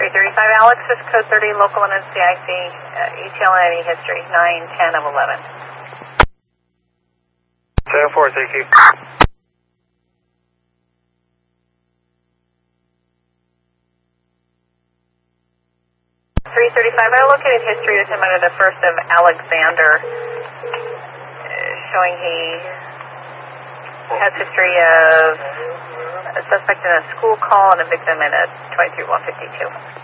335 Alex is code 30, local and NCIC, ETL and any history, 9, 10 of 11. 7-4, thank you. 335, I located history with him under the first of Alexander, showing he has history of a suspect in a school call and a victim in a 23152.